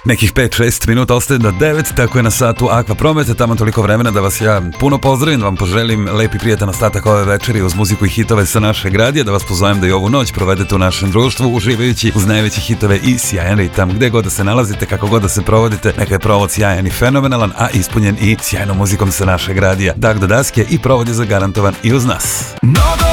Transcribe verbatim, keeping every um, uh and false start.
Nekih pet šest minuta ostaje do devet, tako je na satu Aqua Promete, tamo toliko vremena da vas ja puno pozdravim, da vam poželim lepi prijatan ostatak ove večeri uz muziku i hitove sa našeg radija, da vas pozovem da i ovu noć provedete u našem društvu, uživajući uz najveće hitove i sjajan ritam. Gde god da se nalazite, kako god da se provodite, neka je provod sjajan i fenomenalan, a ispunjen i sjajnom muzikom sa našeg radija. Dag do daske i provod je zagarantovan i uz nas.